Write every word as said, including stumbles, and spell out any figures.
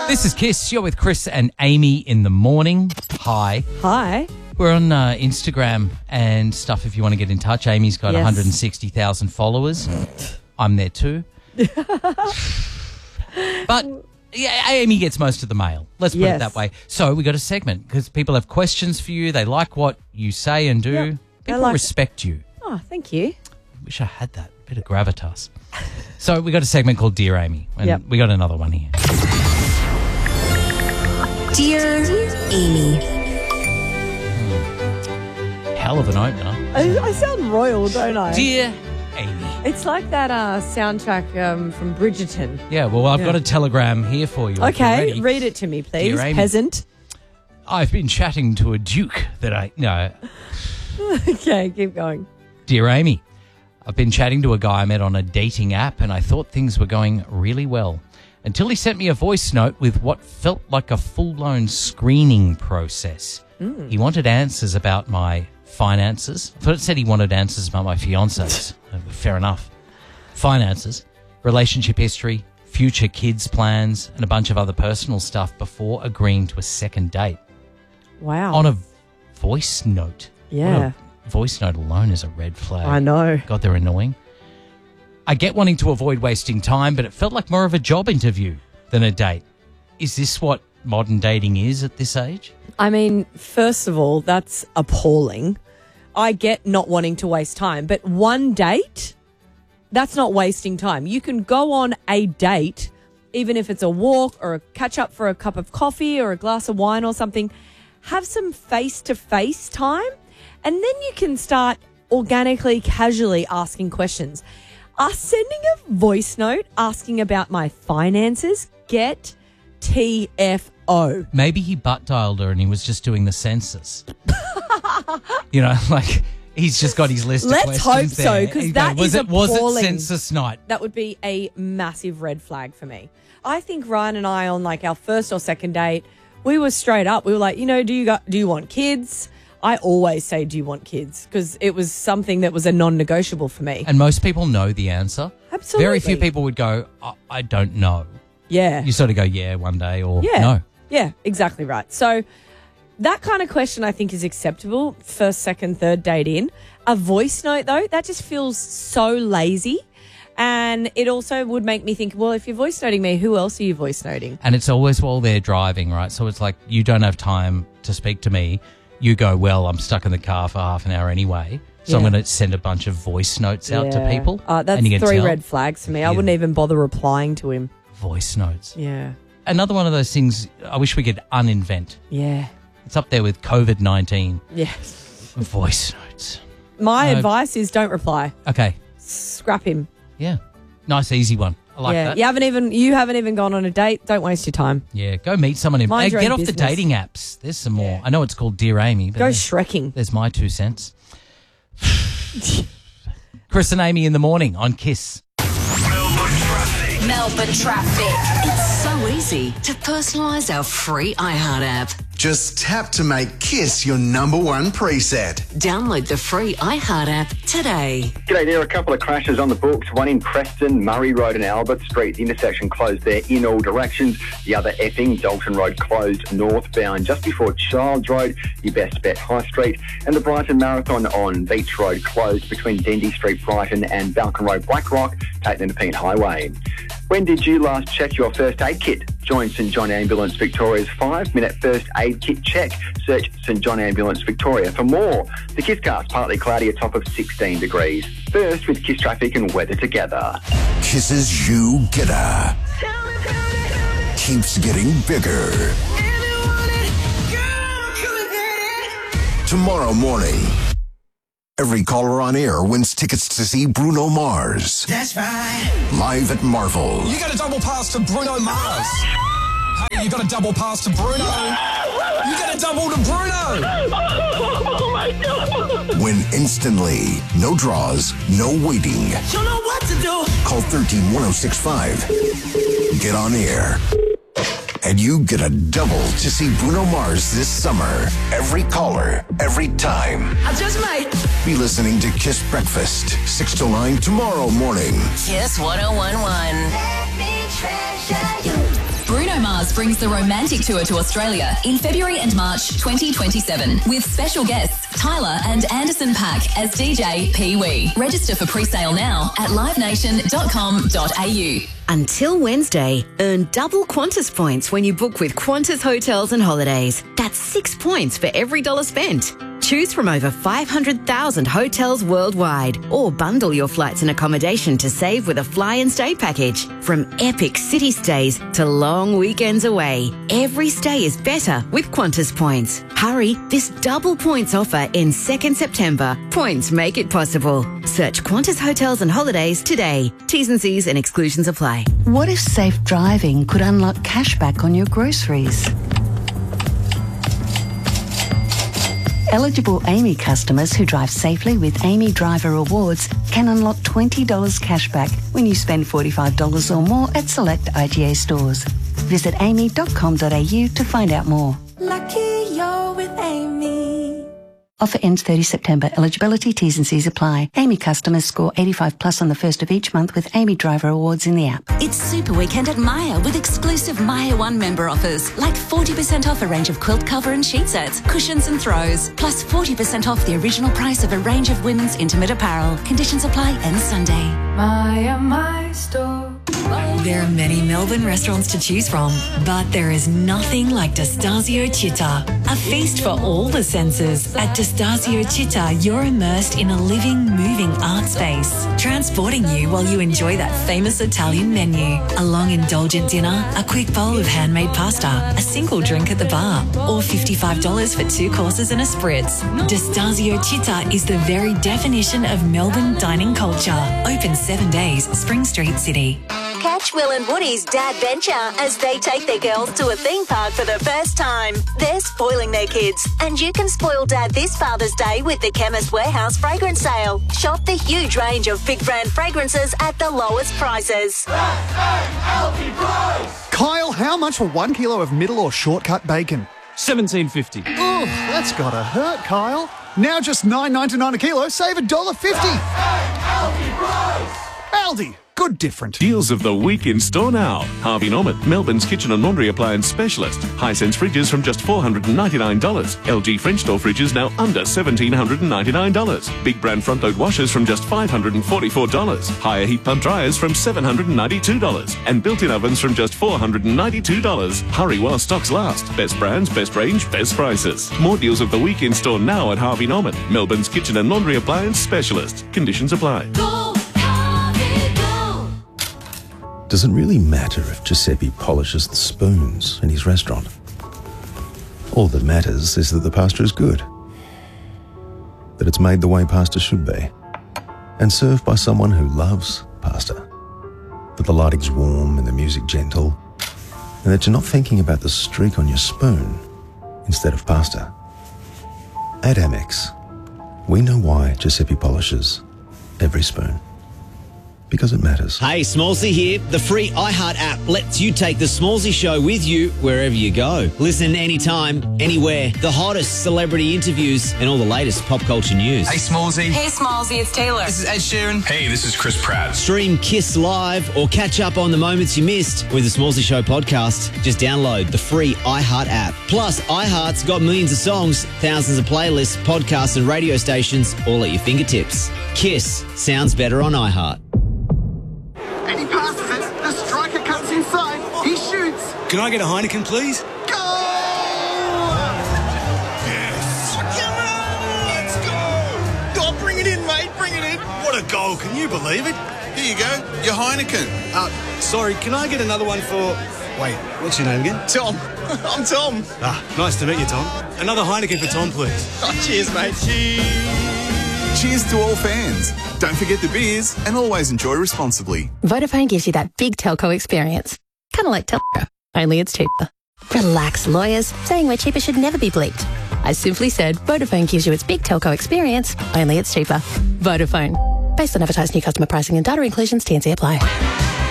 This is Kiss. You're with Chris and Amy in the morning. Hi. Hi. We're on uh, Instagram and stuff if you want to get in touch. Amy's got Yes. one hundred sixty thousand followers. I'm there too. But yeah, Amy gets most of the mail. Let's put Yes. it that way. So we got a segment because people have questions for you. They like what you say and do. Yep. They People like- respect you. Oh, thank you. Wish I had that bit of gravitas. So we got a segment called Dear Amy. And Yep. we got another one here. Dear Amy. Hell of an opener. I, I sound royal, don't I? Dear Amy. It's like that uh, soundtrack um, from Bridgerton. Yeah, well, I've Yeah. got a telegram here for you. if you're Okay, ready. read it to me, please, Dear Amy. peasant. I've been chatting to a duke that I... No. Okay, keep going. Dear Amy, I've been chatting to a guy I met on a dating app and I thought things were going really well until he sent me a voice note with what felt like a full-blown screening process. Mm. He wanted answers about my finances. I thought it said he wanted answers about my fiancés. Fair enough. Finances, relationship history, future kids' plans, and a bunch of other personal stuff before agreeing to a second date. Wow. On a voice note. Yeah. What a voice note alone is a red flag. I know. God, they're annoying. I get wanting to avoid wasting time, but it felt like more of a job interview than a date. Is this what modern dating is at this age? I mean, first of all, that's appalling. I get not wanting to waste time, but one date, that's not wasting time. You can go on a date, even if it's a walk or a catch up for a cup of coffee or a glass of wine or something, have some face-to-face time, and then you can start organically, casually asking questions. Us sending a voice note asking about my finances, get T F O. Maybe he butt dialed her and he was just doing the census. You know, like he's just got his list Let's of questions hope so, there. 'cause You that go, was is it, Was it appalling. census night? That would be a massive red flag for me. I think Ryan and I on like our first or second date, we were straight up. We were like, you know, do you got, do you want kids? I always say, do you want kids? Because it was something that was a non-negotiable for me. And most people know the answer. Absolutely. Very few people would go, I, I don't know. Yeah. You sort of go, yeah, one day or Yeah. no. Yeah, exactly right. So that kind of question I think is acceptable. First, second, third date in. A voice note, though, that just feels so lazy. And it also would make me think, well, if you're voice noting me, who else are you voice noting? And it's always while they're driving, right? So it's like you don't have time to speak to me. You go, well, I'm stuck in the car for half an hour anyway. So I'm Yeah. going to send a bunch of voice notes out to people. Uh, that's and you can three tell. red flags for me. I Yeah. wouldn't even bother replying to him. Voice notes. Yeah. Another one of those things I wish we could uninvent. Yeah. It's up there with COVID nineteen. Yeah. Voice notes. My No. advice is don't reply. Okay. Scrap him. Yeah. Nice, easy one. I like yeah. that. You haven't even you haven't even gone on a date. Don't waste your time. Yeah, go meet someone. In, Mind hey, your get own off the business. dating apps. There's some more. I know it's called Dear Amy, but Go there's, shrekking. there's my two cents. Chris and Amy in the morning on Kiss. Melbourne traffic. It's so easy to personalise our free iHeart app. Just tap to make Kiss your number one preset. Download the free iHeart app today. G'day, there are a couple of crashes on the books. One in Preston, Murray Road and Albert Street. The intersection closed there in all directions. The other Epping, Dalton Road closed northbound just before Childs Road, your best bet High Street. And the Brighton Marathon on Beach Road closed between Dendy Street, Brighton and Balcon Road, Blackrock, taking the Pine Highway. When did you last check your first aid kit? Join St John Ambulance Victoria's five-minute first aid kit check. Search St John Ambulance Victoria for more. The Kisscast, partly cloudy, a top of sixteen degrees. First with Kiss traffic and weather together. Kisses you getter. Keeps getting bigger. Tomorrow morning, every caller on air wins tickets to see Bruno Mars. That's right. Live at Marvel. You got a double pass to Bruno Mars. Hey, you got a double pass to Bruno. You got a double to Bruno. Oh my God. Win instantly. No draws, no waiting. You know what to do. Call one three one oh six five. Get on air. And you get a double to see Bruno Mars this summer. Every caller, every time. I just might. Be listening to Kiss Breakfast, six to nine tomorrow morning. Kiss one oh one one. Let me treasure you. Bruno Mars brings the Romantic Tour to Australia in February and March twenty twenty-seven with special guests Tyler and Anderson Paak as D J Pee Wee. Register for pre-sale now at live nation dot com dot a u. Until Wednesday, earn double Qantas points when you book with Qantas Hotels and Holidays. That's six points for every dollar spent. Choose from over five hundred thousand hotels worldwide or bundle your flights and accommodation to save with a fly and stay package. From epic city stays to long weekends away, every stay is better with Qantas points. Hurry, this double points offer ends second September. Points make it possible. Search Qantas Hotels and Holidays today. T's and C's and exclusions apply. What if safe driving could unlock cashback on your groceries? Eligible Amy customers who drive safely with Amy Driver Awards can unlock twenty dollars cashback when you spend forty-five dollars or more at select I G A stores. Visit amy dot com dot a u to find out more. Lucky you're with Amy. Offer ends thirtieth September. Eligibility, T's and C's apply. Amy customers score eighty-five plus on the first of each month with Amy Driver Awards in the app. It's Super Weekend at Maya with exclusive Maya One member offers, like forty percent off a range of quilt cover and sheet sets, cushions and throws, plus forty percent off the original price of a range of women's intimate apparel. Conditions apply end Sunday. Maya, my store. There are many Melbourne restaurants to choose from, but there is nothing like Destasio Città. A feast for all the senses. At Destasio Città, you're immersed in a living, moving art space, transporting you while you enjoy that famous Italian menu. A long, indulgent dinner, a quick bowl of handmade pasta, a single drink at the bar, or fifty-five dollars for two courses and a spritz. Destasio Città is the very definition of Melbourne dining culture. Open seven days, Spring Street, City. Catch Will and Woody's Dad Venture as they take their girls to a theme park for the first time. They're spoiling their kids, and you can spoil Dad this Father's Day with the Chemist Warehouse fragrance sale. Shop the huge range of big brand fragrances at the lowest prices. Kyle, how much for one kilo of middle or shortcut bacon? seventeen fifty. Oh, that's gotta hurt, Kyle. Now just nine ninety-nine a kilo, save one dollar fifty. Aldi. Good different. Deals of the week in store now. Harvey Norman, Melbourne's kitchen and laundry appliance specialist. Hisense fridges from just four hundred ninety-nine dollars. L G French door fridges now under one thousand seven hundred ninety-nine dollars. Big brand front load washers from just five hundred forty-four dollars. Higher heat pump dryers from seven hundred ninety-two dollars. And built-in ovens from just four hundred ninety-two dollars. Hurry while stocks last. Best brands, best range, best prices. More deals of the week in store now at Harvey Norman, Melbourne's kitchen and laundry appliance specialist. Conditions apply. Does it really matter if Giuseppe polishes the spoons in his restaurant? All that matters is that the pasta is good, that it's made the way pasta should be, and served by someone who loves pasta, that the lighting's warm and the music gentle, and that you're not thinking about the streak on your spoon instead of pasta. At Amex, we know why Giuseppe polishes every spoon. Because it matters. Hey, Smallsy here. The free iHeart app lets you take the Smallsy show with you wherever you go. Listen anytime, anywhere. The hottest celebrity interviews and all the latest pop culture news. Hey, Smallsy. Hey, Smallsy, it's Taylor. This is Ed Sheeran. Hey, this is Chris Pratt. Stream Kiss Live or catch up on the moments you missed with the Smallsy Show podcast. Just download the free iHeart app. Plus, iHeart's got millions of songs, thousands of playlists, podcasts and radio stations all at your fingertips. Kiss sounds better on iHeart. And he passes it. The striker cuts inside. He shoots. Can I get a Heineken, please? Go! Yes! Come on, let's go! Oh, bring it in, mate, bring it in. What a goal, can you believe it? Here you go, your Heineken. Uh, sorry, can I get another one for... Wait, what's your name again? Tom. I'm Tom. Ah, nice to meet you, Tom. Another Heineken for Tom, please. Oh, cheers, mate. Cheers. Cheers to all fans. Don't forget the beers and always enjoy responsibly. Vodafone gives you that big telco experience. Kind of like telco, only it's cheaper. Relax, lawyers. Saying we're cheaper should never be bleeped. I simply said Vodafone gives you its big telco experience, only it's cheaper. Vodafone. Based on advertised new customer pricing and data inclusions, T and C apply.